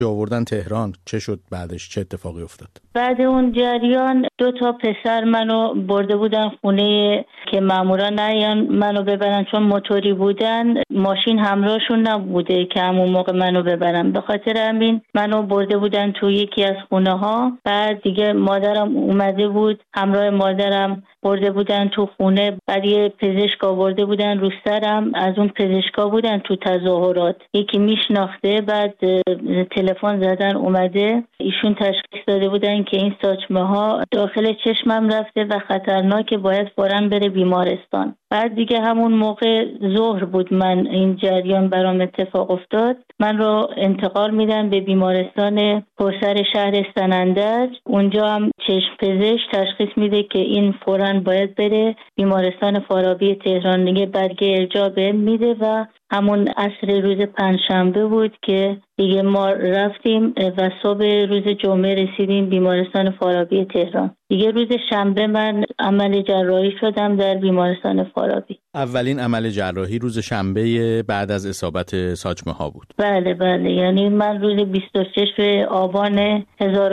آوردن تهران. چه شد بعدش؟ چه اتفاقی افتاد؟ بعد اون جریان 2 پسر منو برده بودن خونه که مامورا نیان منو ببرن، چون موتوری بودن، ماشین همراهشون نبوده که همون موقع منو ببرن. به خاطر همین منو برده بودن تو یکی از خونه ها. بعد دیگه مادرم اومده بود، همراه مادرم برده بودن تو خونه. بعد یه پزشک آورده بودن رو سرم، از اون پزشکا بودن تو تظاهرات، یکی میشناخته. بعد تلفن زدن اومده، ایشون تشخیص داده بودن که این ساچمه ها داخل چشمم رفته و خطرناکه، باید فوراً بره بیمارستان. بعد دیگه همون موقع ظهر بود من این جریان برام اتفاق افتاد. من رو انتقال میدن به بیمارستان کوثر شهر سنندج. اونجا هم چشم پزشک تشخیص میده که این فوراً باید بره بیمارستان فارابی تهران. دیگه برگه ارجاع بهم میده و همون عصر روز پنجشنبه بود که دیگه ما رفتیم و صبح روز جمعه رسیدیم بیمارستان فارابی تهران. دیگه روز شنبه من عمل جراحی شدم در بیمارستان فارابی. اولین عمل جراحی روز شنبه بعد از اصابت ساچمه ها بود؟ بله، یعنی من روز 26 آبان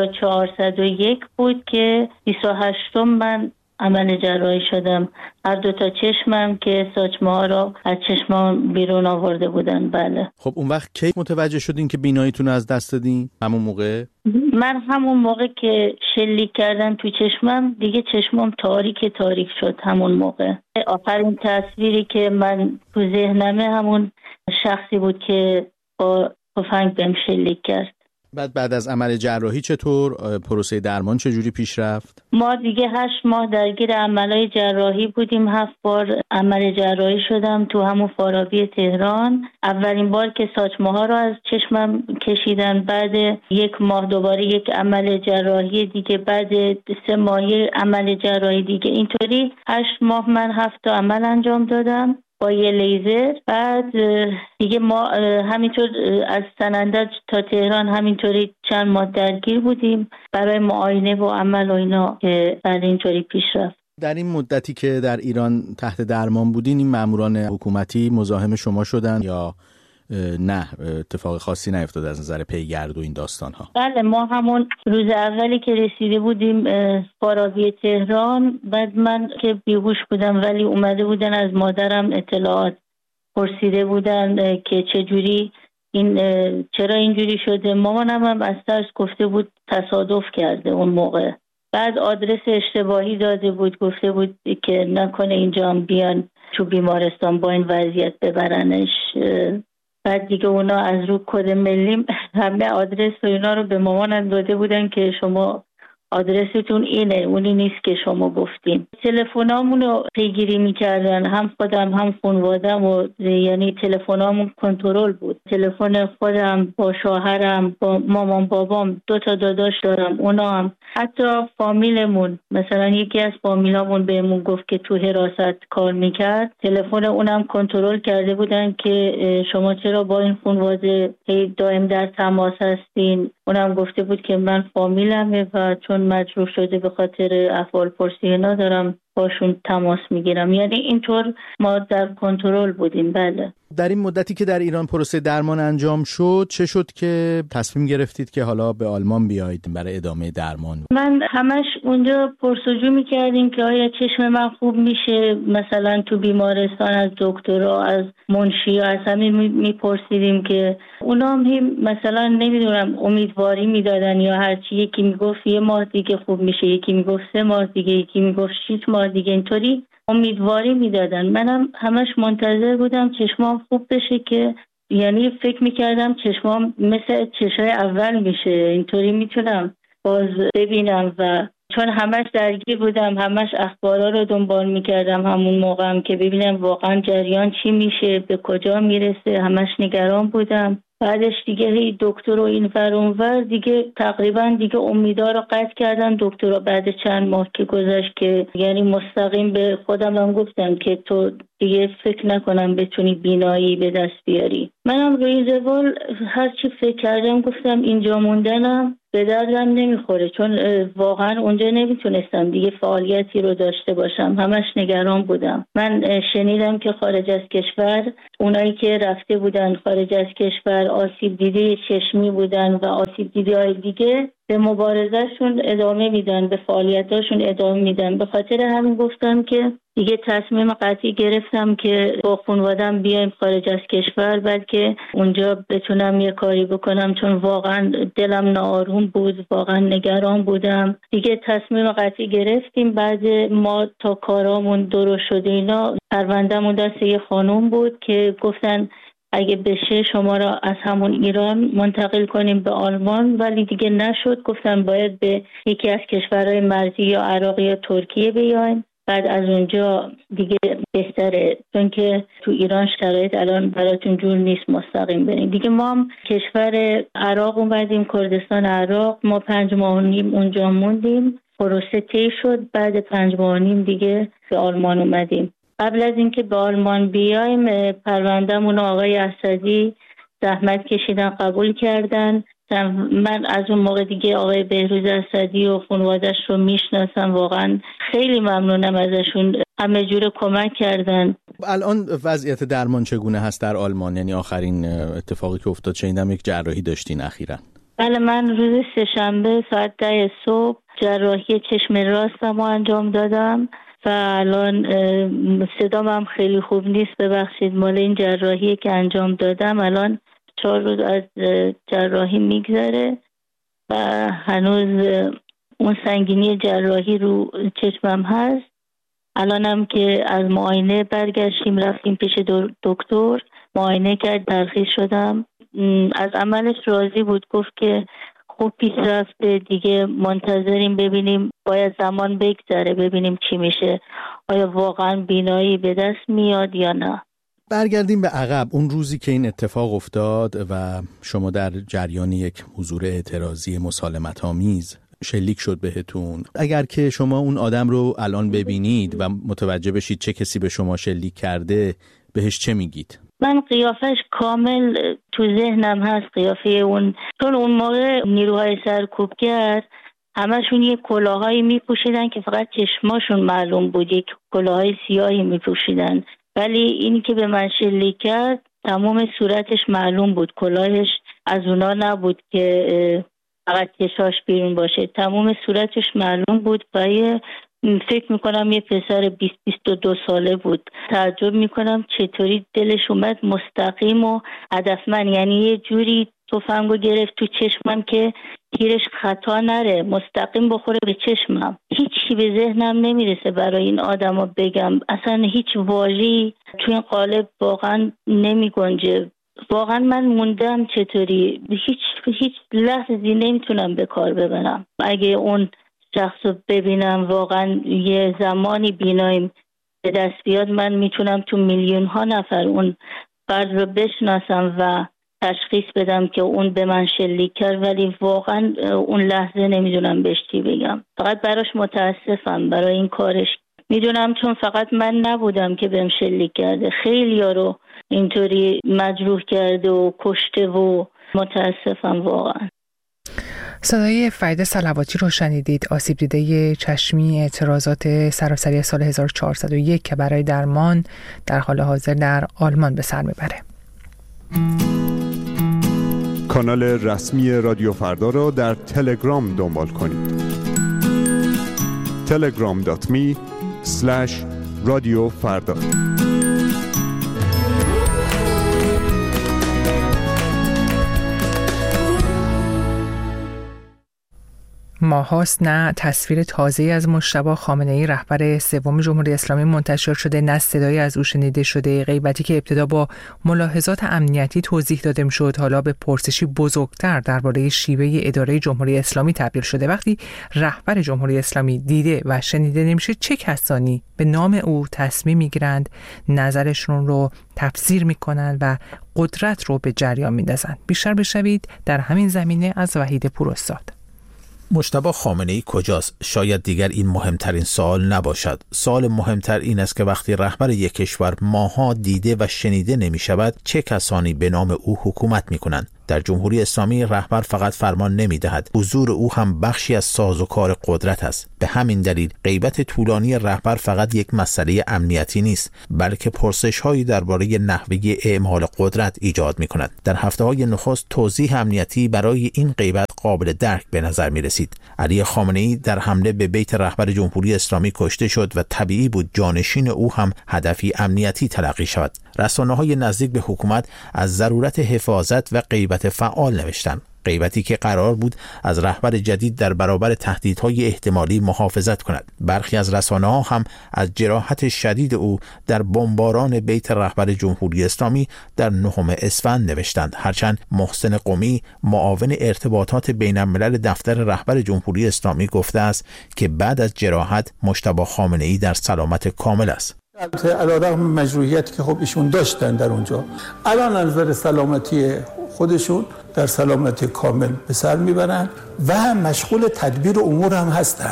1401 بود که 28 من عمل جراحی شدم. هر 2 چشمم که ساچمه ها رو از چشمام بیرون آورده بودن. بله. خب اون وقت کی متوجه شدین که بیناییتون از دست دادین؟ همون موقع؟ من همون موقع که شلیک کردن تو چشمم، دیگه چشمم تاریک شد. همون موقع آخرین تصویری که من تو ذهنمه همون شخصی بود که با تفنگ بهم شلیک کرد. بعد از عمل جراحی چطور؟ پروسه درمان چجوری پیش رفت؟ ما دیگه 8 ماه درگیر عملهای جراحی بودیم. 7 بار عمل جراحی شدم تو همون فارابی تهران. اولین بار که ساچمه ها رو از چشمم کشیدن، بعد 1 ماه دوباره یک عمل جراحی دیگه، بعد 3 ماه عمل جراحی دیگه. اینطوری 8 ماه من 7 تا عمل انجام دادم با یه لیزر. بعد دیگه ما همینطور از سنندج تا تهران همینطوری چند ماه درگیر بودیم برای معاینه و عمل و اینا که بعد اینطوری پیش رفت. در این مدتی که در ایران تحت درمان بودین، این ماموران حکومتی مزاحم شما شدن یا نه اتفاق خاصی نیفتاد از نظر پیگرد و این داستان ها؟ بله، ما همون روز اولی که رسیده بودیم فارابی تهران، بعد من که بیهوش بودم ولی اومده بودن از مادرم اطلاعات پرسیده بودن که چجوری این چرا اینجوری شده. مامانم هم از ترس گفته بود تصادف کرده اون موقع. بعد آدرس اشتباهی داده بود، گفته بود که نکنه اینجا هم بیان تو بیمارستان با این وضعیت ببرنش. بعد دیگه اونا از رو کد ملی همه آدرس و اینا رو به مامانم داده بودن که شما آدرستون اینه، اونی نیست که شما گفتین. تلفنامون رو پیگیری میکردن، هم خودم هم خانوادم، و یعنی تلفنامون کنترل بود. تلفن خودم با شوهرم، با مامان بابام، 2 داداش دارم، اونا هم، حتی فامیلمون. مثلا یکی از فامیلامون بهمون گفت که تو حراست کار میکرد، تلفن اونم کنترل کرده بودن که شما چرا با این خانواده دائم در تماس هستین. اونم گفته بود که من فامیلمه و چون مجروح شده به خاطر احوال پرسی اینا دارم باشون تماس میگیرم. یعنی اینطور ما در کنترل بودیم. بله. در این مدتی که در ایران پروسه درمان انجام شد، چه شد که تصمیم گرفتید که حالا به آلمان بیایید برای ادامه درمان؟ من همش اونجا پرسجو میکردیم که آیا چشم من خوب میشه، مثلا تو بیمارستان از دکترها، از منشی، از همین میپرسیدیم که اونا هم مثلا نمیدونم امیدواری میدادن یا هرچی. یکی میگفت 1 ماه دیگه خوب میشه، یکی میگفت 3 ماه دیگه، یکی میگفت 6 ماه دیگه. اینطوری امیدواری میدادن. منم همش منتظر بودم چشمام خوب بشه، که یعنی فکر میکردم چشمام مثل چشای اول میشه، اینطوری میتونم باز ببینم. و چون همش درگیر بودم، همش اخبارا رو دنبال میکردم همون موقع هم که ببینم واقعا جریان چی میشه، به کجا میرسه، همش نگران بودم. بعدش دیگه دکتر و این ور اون ور دیگه تقریبا دیگه امیدا رو قطع کردن دکترها. بعد چند ماه که گذشت که یعنی مستقیم به خودم هم گفتم که تو دیگه فکر نکنم بتونی بینایی به دست بیاری. منم روی زوال هر چی فکر کردم گفتم اینجا موندنم به دردم نمیخوره، چون واقعا اونجا نمیتونستم دیگه فعالیتی رو داشته باشم، همش نگران بودم. من شنیدم که خارج از کشور اونایی که رفته بودن خارج از کشور آسیب دیده چشمی بودن و آسیب دیده های دیگه به مبارزهشون ادامه میدن، به فعالیتاشون ادامه میدن. به خاطر همین گفتم که دیگه تصمیم قطعی گرفتم که با خانواده‌ام بیایم خارج از کشور، بلکه اونجا بتونم یه کاری بکنم، چون واقعا دلم ناآروم بود، واقعا نگران بودم. دیگه تصمیم قطعی گرفتیم. بعد ما تا کارامون درست شده اینا، پرونده‌مون دست یه خانم بود که گفتن اگه بشه شما را از همون ایران منتقل کنیم به آلمان، ولی دیگه نشد. گفتن باید به یکی از کشورهای مرزی یا عراق یا ترکیه بیاین، بعد از اونجا دیگه بهتره، چون که تو ایران شرایط الان براتون جور نیست مستقیم بریم. دیگه ما هم کشور عراق اومدیم، کردستان عراق. ما 5 ماه و نیم اونجا موندیم، پروسه طی شد. بعد 5 ماه و نیم دیگه به آلمان اومدیم. قبل از اینکه به آلمان بیایم پروندهمون آقای اسدی زحمت کشیدن، قبول کردن. من از اون موقع دیگه آقای بهروز اسدی و خانواده‌اش رو میشناسم، واقعا خیلی ممنونم ازشون، همه جور کمک کردن. الان وضعیت درمان چگونه هست در آلمان؟ یعنی آخرین اتفاقی که افتاد شنیدم یک جراحی داشتین اخیراً. بله، من روز سه‌شنبه ساعت 10 صبح جراحی چشم راستم رو انجام دادم و الان صدام هم خیلی خوب نیست، ببخشید. مال این جراحی که انجام دادم الان 4 روز از جراحی میگذره و هنوز اون سنگینی جراحی رو چشمم هست. الانم که از معاینه برگشتیم، رفتیم پیش دکتر، معاینه کرد، ترخیص شدم. از عملش راضی بود، گفت که خوب پیش رفته، دیگه منتظریم ببینیم، باید زمان بگذره ببینیم چی میشه، آیا واقعا بینایی به دست میاد یا نه. برگردیم به عقب، اون روزی که این اتفاق افتاد و شما در جریان یک حضور اعتراضی مسالمت‌آمیز شلیک شد بهتون، اگر که شما اون آدم رو الان ببینید و متوجه بشید چه کسی به شما شلیک کرده، بهش چه میگید؟ من قیافش کامل تو ذهنم هست، قیافه اون، چون اون موقع نیروهای سرکوبگر همشون یک کلاهایی میپوشیدن که فقط چشماشون معلوم بود، یک کلاهای سیاهی میپوشیدن، ولی اینی که به من شلیک کرد تمام صورتش معلوم بود، کلاهش از اونا نبود که فقط چشاش بیرون باشه، تمام صورتش معلوم بود و فکر میکنم یه پسر 20-22 ساله بود. تعجب میکنم چطوری دلش اومد مستقیم و هدفمند، یعنی یه جوری تفنگو گرفت تو چشمم که تیرش خطا نره، مستقیم بخوره به چشمم. هیچی به ذهنم نمیرسه برای این آدمو بگم، اصلا هیچ واژه‌ای تو این قالب واقعا نمیگنجه. واقعا من موندم چطوری، هیچ لحظه‌ای نمیتونم به کار ببرم. اگه اون شخص رو ببینم واقعا یه زمانی بیناییم به دست بیاد، من میتونم تو میلیون ها نفر اون فرد رو بشناسم و تشخیص بدم که اون به من شلیک کرد، ولی واقعا اون لحظه نمیدونم بهش چی بگم. فقط براش متاسفم برای این کارش. میدونم چون فقط من نبودم که بهم شلیک کرده، خیلی‌ها رو اینطوری مجروح کرده و کشته و متاسفم واقعا. صدای فرید صلواتی رو شنیدید، آسیب دیده چشمی اعتراضات سراسری سال 1401 که برای درمان در حال حاضر در آلمان به سر میبره. کانال رسمی رادیو فردا را در تلگرام دنبال کنید. telegram.me/رادیوفردا. ماهاست نه تصویر تازه‌ای از مجتبی خامنه‌ای رهبر سوم جمهوری اسلامی منتشر شده، نه صدایی از او شنیده شده. غیبتی که ابتدا با ملاحظات امنیتی توضیح داده می‌شد، حالا به پرسشی بزرگتر درباره شیوه اداره جمهوری اسلامی تبدیل شده. وقتی رهبر جمهوری اسلامی دیده و شنیده نمیشه، چه کسانی به نام او تصمیم میگیرند، نظرشون رو تفسیر میکنن و قدرت رو به جریان میندازن؟ بیشتر بشنوید در همین زمینه از وحید پوراستاد. مجتبی خامنه‌ای کجاست؟ شاید دیگر این مهمترین سوال نباشد. سوال مهمتر این است که وقتی رهبر یک کشور ماها دیده و شنیده نمی شود، چه کسانی به نام او حکومت می کنند؟ در جمهوری اسلامی رهبر فقط فرمان نمی‌دهد، حضور او هم بخشی از سازوکار قدرت است. به همین دلیل غیبت طولانی رهبر فقط یک مسئله امنیتی نیست، بلکه پرسش‌هایی درباره نحوه اعمال قدرت ایجاد می‌کند. در هفته‌های نخست توضیح امنیتی برای این غیبت قابل درک به نظر می‌رسید. علی خامنه‌ای در حمله به بیت رهبر جمهوری اسلامی کشته شد و طبیعی بود جانشین او هم هدفی امنیتی تلقی شود. رسانه‌های نزدیک به حکومت از ضرورت حفاظت و غیبت فعال نوشتند. غیبتی که قرار بود از رهبر جدید در برابر تهدیدهای احتمالی محافظت کند. برخی از رسانه‌ها هم از جراحت شدید او در بمباران بیت رهبر جمهوری اسلامی در 9 اسفند نوشتند، هرچند محسن قمی معاون ارتباطات بین‌الملل دفتر رهبر جمهوری اسلامی گفته است که بعد از جراحت مجتبی خامنه‌ای در سلامت کامل است. علیرغم مجروحیتی که خب ایشون داشتن در اونجا، الان از نظر سلامتی خودشون در سلامتی کامل به سر میبرن و هم مشغول تدبیر امور هم هستن.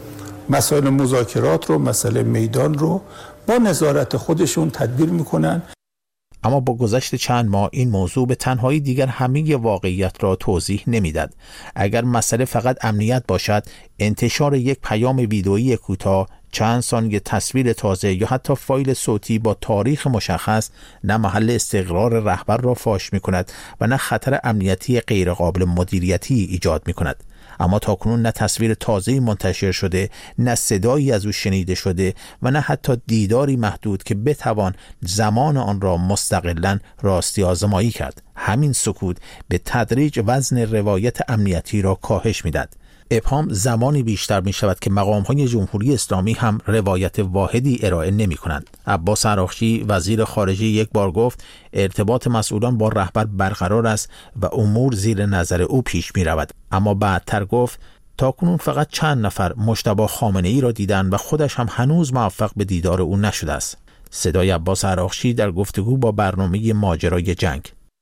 مسائل مذاکرات رو، مسئله میدان رو با نظارت خودشون تدبیر میکنن. اما با گذشت چند ماه این موضوع به تنهایی دیگر همه واقعیت را توضیح نمیداد. اگر مسئله فقط امنیت باشد، انتشار یک پیام ویدئویی کوتاه، چند ثانیه تصویر تازه یا حتی فایل صوتی با تاریخ مشخص نه محل استقرار رهبر را فاش می کند و نه خطر امنیتی غیرقابل مدیریتی ایجاد می کند. اما تاکنون نه تصویر تازه‌ای منتشر شده، نه صدایی از او شنیده شده و نه حتی دیداری محدود که بتوان زمان آن را مستقلاً راستی آزمایی کرد. همین سکوت به تدریج وزن روایت امنیتی را کاهش می‌دهد. ابهام زمانی بیشتر می شود که مقام‌های جمهوری اسلامی هم روایت واحدی ارائه نمی کنند. عباس عراقچی وزیر خارجه یک بار گفت ارتباط مسئولان با رهبر برقرار است و امور زیر نظر او پیش می رود. اما بعدتر گفت تاکنون فقط چند نفر مجتبی خامنه‌ای را دیدند و خودش هم هنوز موفق به دیدار او نشده است. صدای عباس عراقچی در گفتگو با برنامه ماجرای جنگ.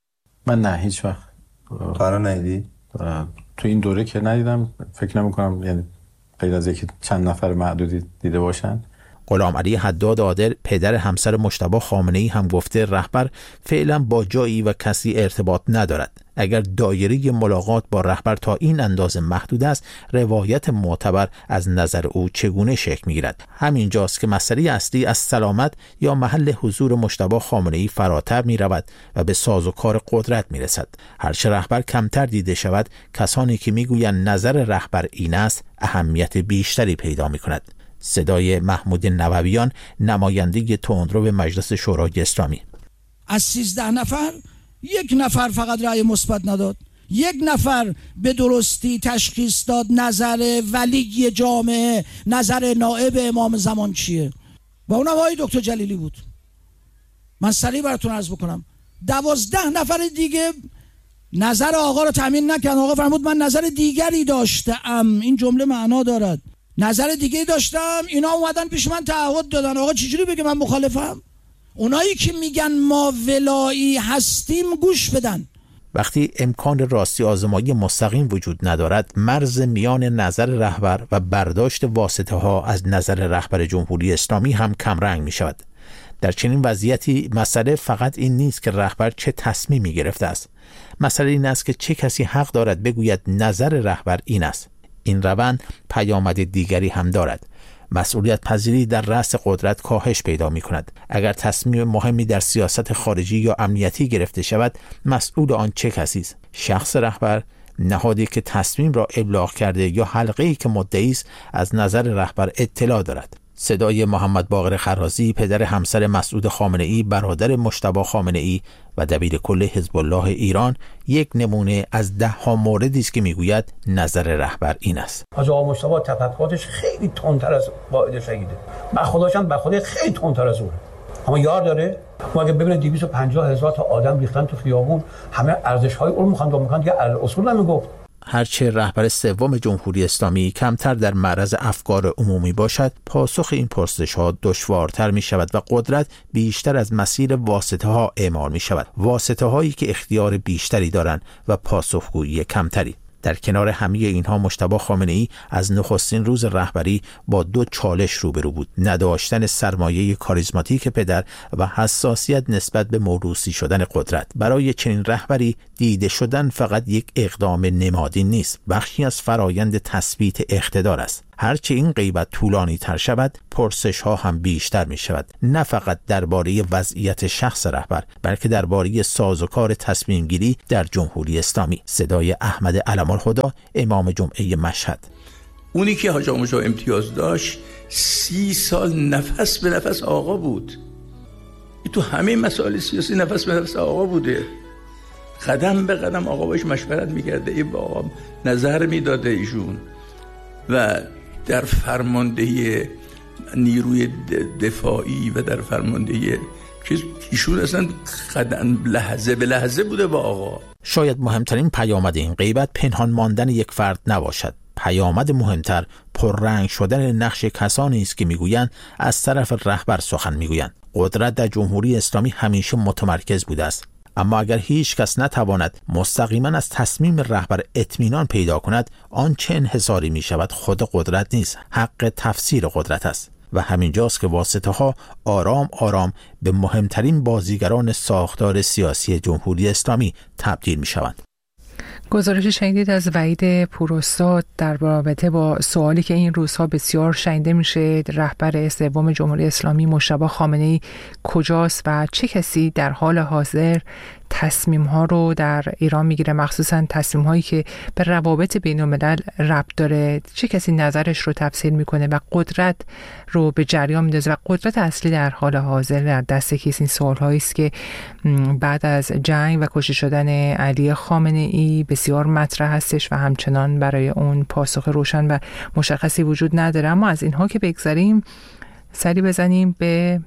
من نه هیچ وقت قرار ندیدی؟ تو این دوره که ندیدم، فکر نمی کنم یعنی غیر از یک چند نفر معدودی دیده باشن. غلام علی حداد عادل پدر همسر مجتبی خامنه‌ای هم گفته رهبر فعلا با جایی و کسی ارتباط ندارد. اگر دایره ملاقات با رهبر تا این اندازه محدود است، روایت معتبر از نظر او چگونه شکل می‌گیرد؟ همینجاست که مسئله اصلی از سلامت یا محل حضور مجتبی خامنه‌ای فراتر می‌رود و به سازوکار قدرت می‌رسد. هرچه رهبر کمتر دیده شود، کسانی که می‌گویند نظر رهبر این است، اهمیت بیشتری پیدا می‌کند. صدای محمود نوویان، نماینده تندرو به مجلس شورای اسلامی: از 13 نفر 1 نفر فقط رأی مثبت نداد، 1 نفر به درستی تشخیص داد نظر ولی جامعه، نظر نائب امام زمان چیه و اونم آقای دکتر جلیلی بود. من سریع براتون عرض بکنم 12 نفر دیگه نظر آقا رو تامین نکردن. آقا فرمود من نظر دیگری داشتم. این جمله معنا دارد. نظر دیگه داشتم، اینا اومدن پیش من تعهد دادن. آقا چجوری بگه من مخالفم؟ اونایی که میگن ما ولایی هستیم گوش بدن. وقتی امکان راستی آزمایی مستقیم وجود ندارد، مرز میان نظر رهبر و برداشت واسطه ها از نظر رهبر جمهوری اسلامی هم کمرنگ می شود. در چنین وضعیتی مسئله فقط این نیست که رهبر چه تصمیمی گرفته است. مسئله این است که چه کسی حق دارد بگوید نظر رهبر این است. این روند پیامد دیگری هم دارد. مسئولیت پذیری در رأس قدرت کاهش پیدا می کند. اگر تصمیم مهمی در سیاست خارجی یا امنیتی گرفته شود، مسئول آن چه کسی است؟ شخص رهبر، نهادی که تصمیم را ابلاغ کرده یا حلقه‌ای که مدعی است از نظر رهبر اطلاع دارد؟ صدای محمد باقر خرازی، پدر همسر مسعود خامنه‌ای، برادر مجتبی خامنه‌ای و دبیر کل حزب الله ایران، یک نمونه از 10 موردی است که میگوید نظر رهبر این است. حاج آقا مجتبی تفکراتش خیلی تندتر از قائد شهیده. من خودشم به خودی خیلی تندتر از اونه. اما یار داره. ما اگه ببینید 250,000 تا آدم ریختن تو خیابون، همه ارزش‌های اون میخوان دیگه اصول نمیگفت. هرچه رهبر سوم جمهوری اسلامی کمتر در معرض افکار عمومی باشد، پاسخ این پرسش‌ها دشوارتر می شود و قدرت بیشتر از مسیر واسطه ها اعمال می شود. واسطه هایی که اختیار بیشتری دارند و پاسخگویی کمتری. در کنار همه اینها مجتبی خامنه‌ای از نخستین روز رهبری با 2 چالش روبرو بود: نداشتن سرمایه کاریزماتیک پدر و حساسیت نسبت به موروثی شدن قدرت. برای چنین رهبری دیده شدن فقط یک اقدام نمادین نیست، بخشی از فرایند تثبیت اقتدار است. هرچه این غیبت طولانی تر شود، پرسش ها هم بیشتر می شود، نه فقط درباره وضعیت شخص رهبر، بلکه درباره سازوکار تصمیم گیری در جمهوری اسلامی. صدای احمد علم‌الهدی، امام جمعه مشهد. اونی که حاج آقا مجا امتیاز داشت 30 سال نفس به نفس آقا بود. تو همه مسائل سیاسی نفس به نفس آقا بوده. قدم به قدم آقا باش مشورت میکرده، ای با آقا نظر میداده ایشون. و در فرماندهی نیروی دفاعی و در فرماندهی ایشون اصلا قدم لحظه به لحظه بوده با آقا. شاید مهمترین پیامد این غیبت پنهان ماندن یک فرد نباشد. پیامد مهمتر پررنگ شدن نقش کسانی است که میگویند از طرف رهبر سخن میگویند. قدرت در جمهوری اسلامی همیشه متمرکز بوده است، اما اگر هیچ کس نتواند مستقیما از تصمیم رهبر اطمینان پیدا کند، آن چه انحصاری می شود خود قدرت نیست، حق تفسیر قدرت است. و همینجاست که واسطه ها آرام آرام به مهمترین بازیگران ساختار سیاسی جمهوری اسلامی تبدیل می شوند. گزارش شنیدید از وحید پوراستاد در رابطه با سوالی که این روزها بسیار شنیده میشه: رهبر سوم جمهوری اسلامی مجتبی خامنه‌ای کجاست و چه کسی در حال حاضر تصمیم ها رو در ایران میگیره، مخصوصا تصمیم هایی که به روابط بین الملل ربط داره. چه کسی نظرش رو تفسیر میکنه و قدرت رو به جریان میندازه و قدرت اصلی در حال حاضر در دست کیست؟ این سوال هایی است که بعد از جنگ و کشته شدن علی خامنه‌ای بسیار مطرح هستش و همچنان برای اون پاسخ روشن و مشخصی وجود نداره. اما از اینها که بگذاریم، سری بزنیم به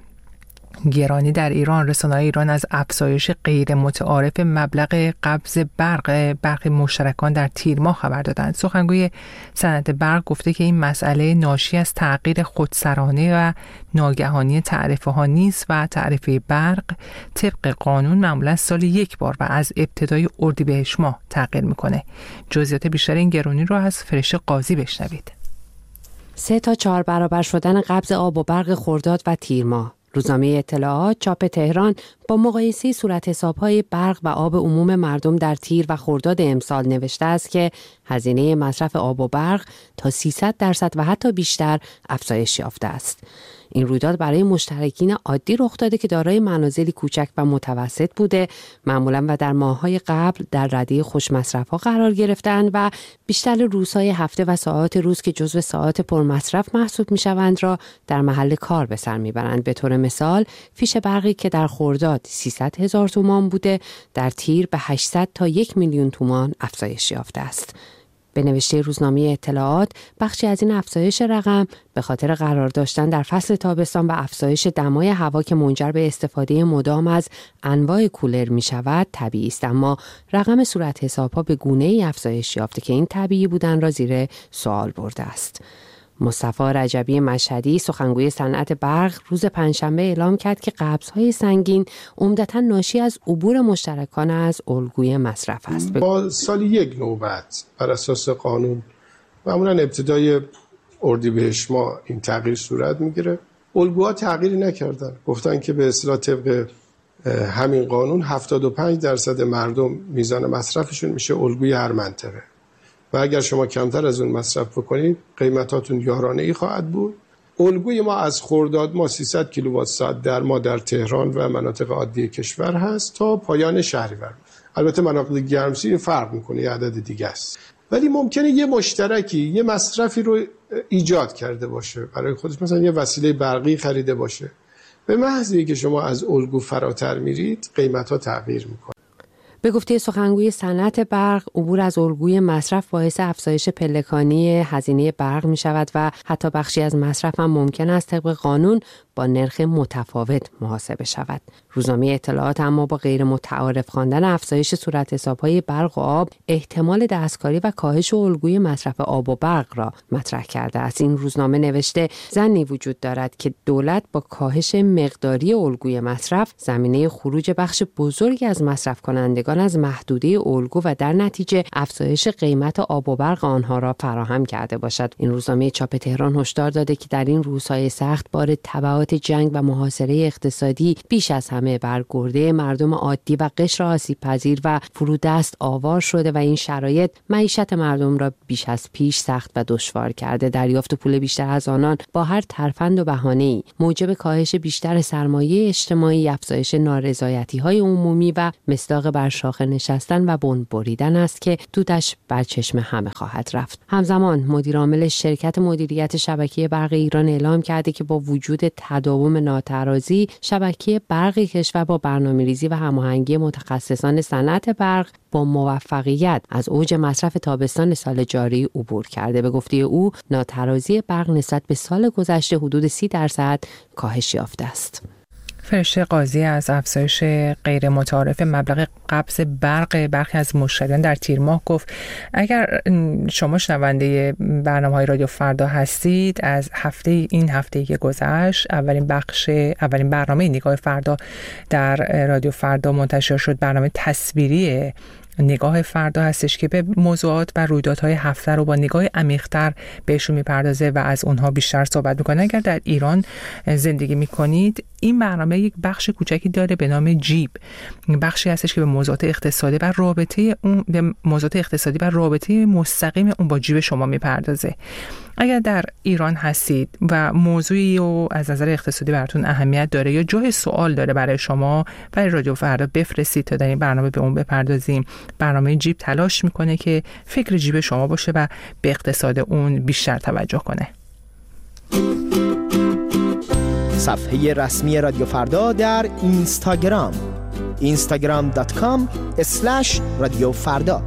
گرانی در ایران. رسانه‌های ایران از افزایش غیر متعارف مبلغ قبض برخی مشترکان در تیر ماه خبر دادند. سخنگوی صنعت برق گفته که این مسئله ناشی از تغییر خودسرانه و ناگهانی تعرفه ها نیست و تعرفه برق طبق قانون معمولا سال 1 بار و از ابتدای اردیبهشت ماه تغییر میکنه. جزئیات بیشتر این گرانی رو از فرشته قاضی بشنوید. 3 تا 4 برابر شدن قبض آب و برق خرداد و تیر ماه. روزنامه اطلاعات چاپ تهران با مقایسه صورت حساب‌های برق و آب عموم مردم در تیر و خرداد امسال نوشته است که هزینه مصرف آب و برق تا 300% و حتی بیشتر افزایش یافته است. این رویداد برای مشترکین عادی رخ داده که دارای منازلی کوچک و متوسط بوده، معمولاً و در ماه‌های قبل در رده خوش مصرف‌ها قرار گرفتند و بیشتر روزهای هفته و ساعات روز که جزو ساعات پرمصرف محسوب می‌شوند را در محل کار به سر می‌برند. به طور مثال فیش برقی که در خرداد 300,000 تومان بوده، در تیر به 800 تا 1 میلیون تومان افزایش یافته است. به نوشته روزنامه اطلاعات، بخشی از این افزایش رقم به خاطر قرار داشتن در فصل تابستان و افزایش دمای هوا که منجر به استفاده مدام از انواع کولر می شود طبیعی است، اما رقم صورت حساب‌ها به گونه‌ای افزایش یافته که این طبیعی بودن را زیر سوال برده است. مصطفی رجبی مشهدی، سخنگوی صنعت برق، روز پنجشنبه اعلام کرد که قبض‌های سنگین عمدتاً ناشی از عبور مشترکان از الگوی مصرف است. با سال 1 نوبت بر اساس قانون معمولاً ابتدای اردیبهشت ماه این تغییر صورت میگیره. الگوها تغییری نکردن، گفتن که به اصطلاح طبق همین قانون 75% مردم میزان مصرفشون میشه الگوی هر منطقه و اگر شما کمتر از اون مصرف بکنید قیمتاتون یارانه‌ای خواهد بود. الگوی ما از خرداد ما 300 کیلووات ساعت در ما در تهران و مناطق عادی کشور هست تا پایان شهریور. البته مناطق گرمسیر فرق میکنه، یه عدد دیگه است، ولی ممکنه یه مشترکی یه مصرفی رو ایجاد کرده باشه برای خودش، مثلا یه وسیله برقی خریده باشه، به محض اینکه شما از الگو فراتر میرید قیمت‌ها تغییر میکنه. به گفته سخنگوی صنعت برق، عبور از الگوی مصرف باعث افزایش پلکانی هزینه برق می شود و حتی بخشی از مصرف هم ممکن است طبق قانون با نرخ متفاوت محاسبه شود. روزنامه اطلاعات اما با غیر متعارف خواندن افزایش صورت حساب‌های برق و آب احتمال دستکاری و کاهش الگوی مصرف آب و برق را مطرح کرده است. این روزنامه نوشته ظنی وجود دارد که دولت با کاهش مقداری الگوی مصرف زمینه خروج بخش بزرگی از مصرف کنندگان از محدوده الگو و در نتیجه افزایش قیمت آب و برق آنها را فراهم کرده باشد. این روزنامه چاپ تهران هشدار داده که در این روزهای سخت بار تبعات جنگ و محاصره اقتصادی بیش از همه بر گرده مردم عادی و قشر آسیب پذیر و فرودست آوار شده و این شرایط معیشت مردم را بیش از پیش سخت و دشوار کرده. دریافت پول بیشتر از آنان با هر ترفند و بهانه‌ای موجب کاهش بیشتر سرمایه اجتماعی، افزایش نارضایتی‌های عمومی و مصداق بر شاخه نشستن و بن بریدن است که دودش بر چشم همه خواهد رفت. همزمان مدیر عامل شرکت مدیریت شبکه برق ایران اعلام کرده که با وجود تداوم ناترازی شبکه برق کشور با برنامه‌ریزی و هماهنگی متخصصان صنعت برق با موفقیت از اوج مصرف تابستان سال جاری عبور کرده. به گفته او ناترازی برق نسبت به سال گذشته حدود 30% کاهش یافته است. فرشته قاضی از افزایش غیر متعارف مبلغ قبض برق برخی از مشتریان در تیر ماه گفت اگر شما شنونده برنامه‌های رادیو فردا هستید، از این هفته که گذشت اولین برنامه نگاه فردا در رادیو فردا منتشر شد. برنامه تصویری نگاه فردا هستش که به موضوعات و رویدادهای هفته رو با نگاه عمیق‌تر بهشون میپردازه و از اونها بیشتر صحبت میکنه. اگر در ایران زندگی میکنید، این برنامه یک بخش کوچکی داره به نام جیب. بخشی هستش که به موضوعات اقتصادی و رابطه مستقیم اون با جیب شما میپردازه. اگر در ایران هستید و موضوعی رو از نظر اقتصادی براتون اهمیت داره یا جای سوال داره برای شما، برای رادیو فردا بفرستید تا در این برنامه به اون بپردازیم. برنامه جیب تلاش میکنه که فکر جیب شما باشه و به اقتصاد اون بیشتر توجه کنه. صفحه رسمی رادیو فردا در اینستاگرام instagram.com/رادیو فردا.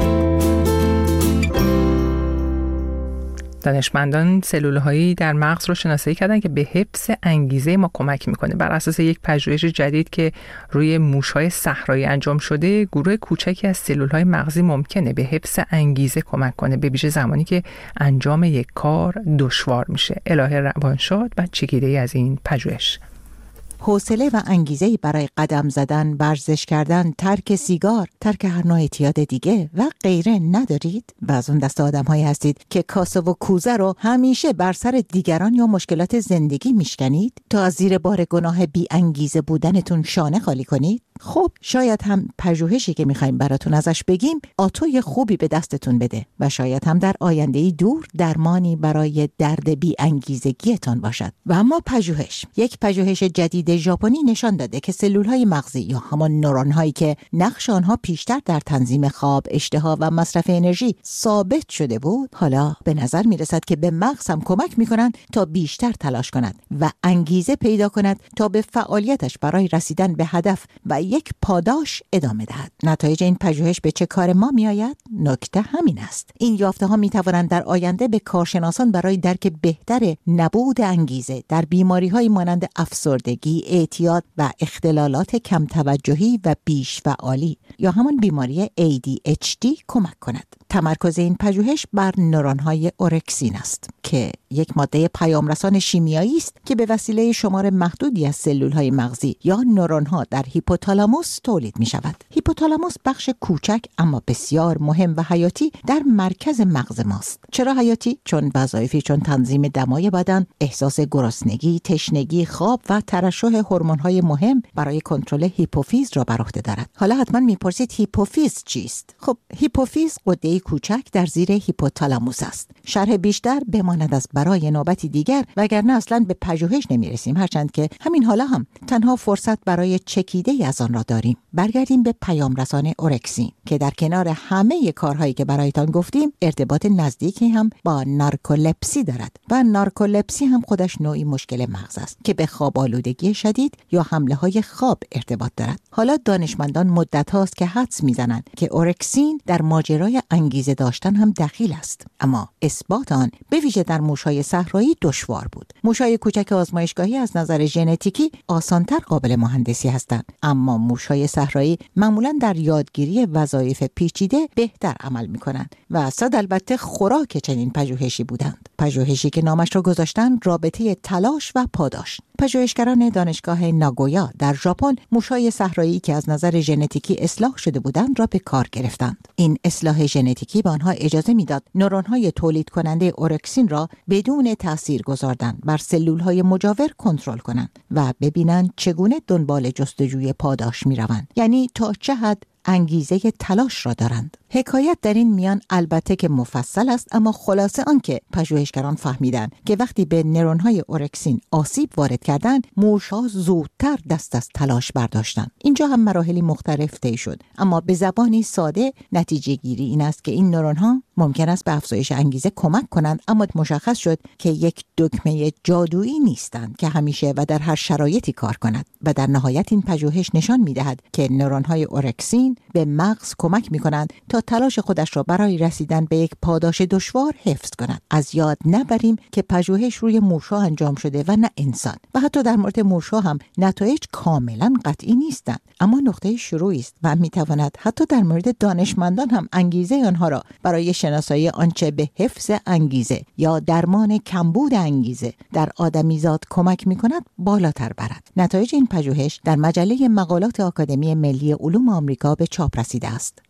دانشمندان سلول‌هایی در مغز رو شناسایی کردن که به حفظ انگیزه ما کمک میکنه. بر اساس یک پژوهش جدید که روی موش‌های صحرایی انجام شده، گروه کوچکی از سلول‌های مغزی ممکنه به حفظ انگیزه کمک کنه، به ویژه زمانی که انجام یک کار دشوار میشه. الهه روانشاد و چگیری از این پژوهش. حوصله و انگیزه‌ای برای قدم زدن، ورزش کردن، ترک سیگار، ترک هر نوع اعتیاد دیگه و غیره ندارید؟ و از اون دسته آدم‌هایی هستید که کاسه و کوزه رو همیشه بر سر دیگران یا مشکلات زندگی میشکنید تا از زیر بار گناه بی انگیزه بودنتون شانه خالی کنید؟ خب شاید هم پژوهشی که میخوایم براتون ازش بگیم آتوی خوبی به دستتون بده و شاید هم در آینده‌ای دور درمانی برای درد بی انگیزگیتان باشد. و اما یک پژوهش جدید ژاپنی نشان داده که سلول‌های مغزی یا همان نورون‌هایی که نقش آنها پیشتر در تنظیم خواب، اشتها و مصرف انرژی ثابت شده بود، حالا به نظر میرسد که به مغز هم کمک میکنند تا بیشتر تلاش کند و انگیزه پیدا کند تا به فعالیتش برای رسیدن به هدف و یک پاداش ادامه دهد. نتایج این پژوهش به چه کار ما میآید؟ نکته همین است. این یافته‌ها میتوانند در آینده به کارشناسان برای درک بهتر نبود انگیزه در بیماری‌های مانند افسردگی، اعتیاد و اختلالات کم توجهی و بیش فعالی یا همان بیماری ADHD کمک کند. تمرکز این پژوهش بر نورون‌های اورکسین است که یک ماده پیامرسان شیمیایی است که به وسیله شمار محدودی از سلول‌های مغزی یا نورون‌ها در هیپوتالاموس تولید می‌شود. هیپوتالاموس بخش کوچک اما بسیار مهم و حیاتی در مرکز مغز ماست. چرا حیاتی؟ چون وظایفی چون تنظیم دمای بدن، احساس گرسنگی، تشنگی، خواب و ترشح هورمون‌های مهم برای کنترل هیپوفیز را بر عهده دارد. حالا حتما می‌پرسید هیپوفیز چیست؟ خب هیپوفیز غده کوچک در زیر هیپوتالاموس است. شرح بیشتر بماند از برای نوبتی دیگر وگرنه اصلا به پژوهش نمی‌رسیم، هرچند که همین حالا هم تنها فرصت برای چکیده از آن عزیزان را داریم. برگردیم به پیام رسان اورکسین که در کنار همه کارهایی که برایتان گفتیم ارتباط نزدیکی هم با نارکولپسی دارد و نارکولپسی هم خودش نوعی مشکل مغز است که به خواب آلودگی شدید یا حمله های خواب ارتباط دارد. حالا دانشمندان مدت هاست که حدس میزنند که اورکسین در ماجرای انگیزه داشتن هم دخیل است، اما اثبات آن به ویژه در موشهای صحرایی دشوار بود. موشهای کوچک آزمایشگاهی از نظر ژنتیکی آسانتر قابل مهندسی هستند، اما موشهای صحرایی معمولاً در یادگیری وظایف پیچیده بهتر عمل می‌کنند و صد البته خوراک چنین پژوهشی بودند. پژوهشی که نامش را گذاشتن رابطه تلاش و پاداش. پژوهشگران دانشگاه ناگویا در ژاپن موشهای صحرایی که از نظر ژنتیکی اصلاح شده بودند را به کار گرفتند. این اصلاح ژنتیکی به آنها اجازه میداد نورون‌های تولید کننده اورکسین را بدون تأثیر گذاردن بر سلول‌های مجاور کنترل کنند و ببینند چگونه دنبال جستجوی پاداش می‌روند، یعنی تا چه حد انگیزه تلاش را دارند. حکایت در این میان البته که مفصل است، اما خلاصه آنکه پژوهشگران فهمیدند که وقتی به نورون‌های اورکسین آسیب وارد کردند، موش‌ها زودتر دست از تلاش برداشتند. اینجا هم مراحلی مختلف طی شد، اما به زبانی ساده نتیجه گیری این است که این نورون‌ها ممکن است به افزایش انگیزه کمک کنند، اما مشخص شد که یک دکمه جادویی نیستند که همیشه و در هر شرایطی کار کند و در نهایت این پژوهش نشان می‌دهد که نورون‌های اورکسین به مغز کمک می‌کنند تا تلاش خودش را برای رسیدن به یک پاداش دشوار حفظ کند. از یاد نبریم که پژوهش روی موش‌ها انجام شده و نه انسان، و حتی در مورد موش‌ها هم نتایج کاملا قطعی نیستند، اما نقطه شروعی است و می‌تواند حتی در مورد دانشمندان هم انگیزه آنها را برای شناسایی آنچه به حفظ انگیزه یا درمان کمبود انگیزه در آدمیزاد کمک می‌کند بالاتر برد. نتایج این پژوهش در مجله مقالات آکادمی ملی علوم آمریکا به چاپ رسیده است.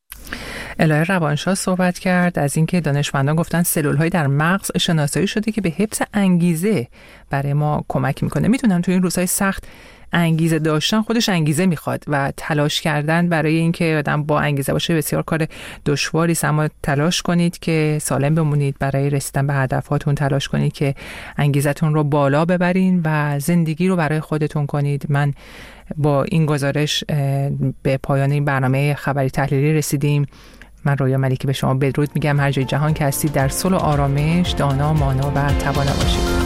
الهه روانشاه صحبت کرد از اینکه دانشمندان گفتن سلول‌های در مغز شناسایی شده که به حفظ انگیزه برای ما کمک میکنه. میتونم تو این روزهای سخت انگیزه داشتن خودش انگیزه میخواد و تلاش کردن برای اینکه آدم با انگیزه باشه بسیار کار دشواری است، اما تلاش کنید که سالم بمونید، برای رسیدن به هدفاتون تلاش کنید که انگیزتون رو بالا ببرین و زندگی رو برای خودتون کنید. من با این گزارش به پایان این برنامه خبری تحلیلی رسیدیم. من رویا ملیکی به شما بدرود میگم. هر جای جهان که هستید در صلح و آرامش، دانا، مانا و توانا باشید.